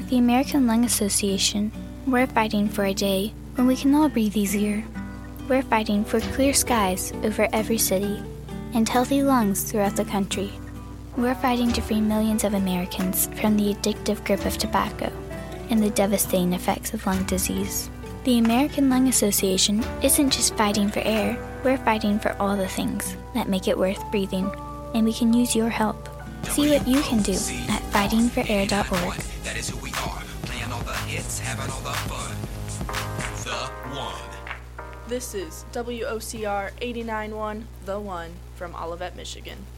At the American Lung Association, we're fighting for a day when we can all breathe easier. We're fighting for clear skies over every city and healthy lungs throughout the country. We're fighting to free millions of Americans from the addictive grip of tobacco and the devastating effects of lung disease. The American Lung Association isn't just fighting for air, we're fighting for all the things that make it worth breathing, and we can use your help. See what you can do at fightingforair.org. That is who we are, playing all the hits, having all the fun. The One. This is WOCR 89.1 The One from Olivet, Michigan.